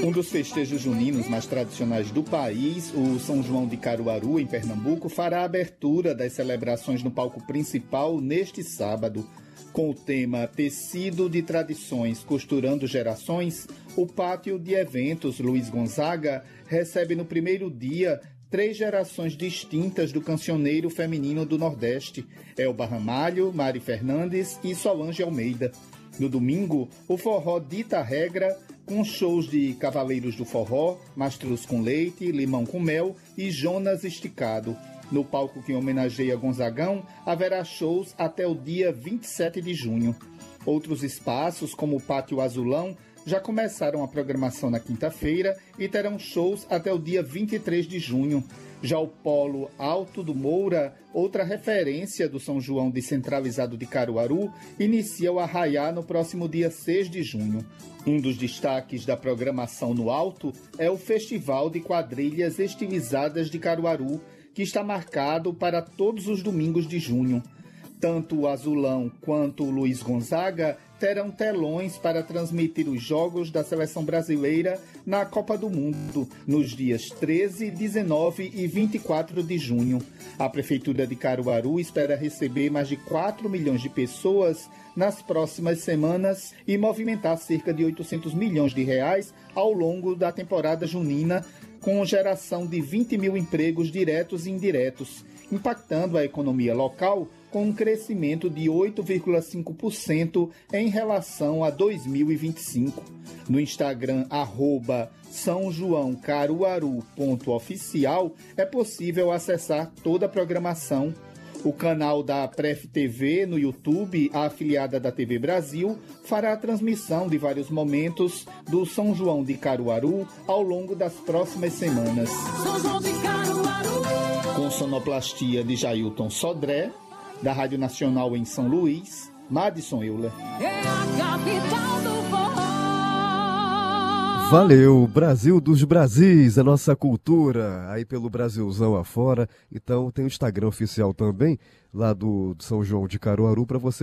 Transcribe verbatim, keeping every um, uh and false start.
Um dos festejos juninos mais tradicionais do país, o São João de Caruaru, em Pernambuco, fará a abertura das celebrações no palco principal neste sábado. Com o tema Tecido de Tradições Costurando Gerações, o pátio de eventos Luiz Gonzaga recebe no primeiro dia três gerações distintas do cancioneiro feminino do Nordeste: Elba Ramalho, Mari Fernandes e Solange Almeida. No domingo, o forró dita a regra, com shows de Cavaleiros do Forró, Mastruz com Leite, Limão com Mel e Jonas Esticado. No palco que homenageia Gonzagão, haverá shows até o dia vinte e sete de junho. Outros espaços, como o Pátio Azulão, já começaram a programação na quinta-feira e terão shows até o dia vinte e três de junho. Já o Polo Alto do Moura, outra referência do São João descentralizado de Caruaru, inicia o arraiá no próximo dia seis de junho. Um dos destaques da programação no Alto é o Festival de Quadrilhas Estilizadas de Caruaru, que está marcado para todos os domingos de junho. Tanto o Azulão quanto o Luiz Gonzaga terão telões para transmitir os jogos da seleção brasileira na Copa do Mundo, nos dias treze, dezenove e vinte e quatro de junho. A Prefeitura de Caruaru espera receber mais de quatro milhões de pessoas nas próximas semanas e movimentar cerca de oitocentos milhões de reais ao longo da temporada junina, com geração de vinte mil empregos diretos e indiretos, impactando a economia local com um crescimento de oito vírgula cinco por cento em relação a dois mil e vinte e cinco. No Instagram, arroba São João Caruaru ponto oficial, é possível acessar toda a programação. O canal da Pref T V no YouTube, a afiliada da T V Brasil, fará a transmissão de vários momentos do São João de Caruaru ao longo das próximas semanas. São João de Caruaru. Com sonoplastia de Jailton Sodré, da Rádio Nacional em São Luís, Madison Euler. É a capital do forró. Valeu, Brasil dos Brasis, a nossa cultura, aí pelo Brasilzão afora. Então tem o Instagram oficial também, lá do, do São João de Caruaru, para você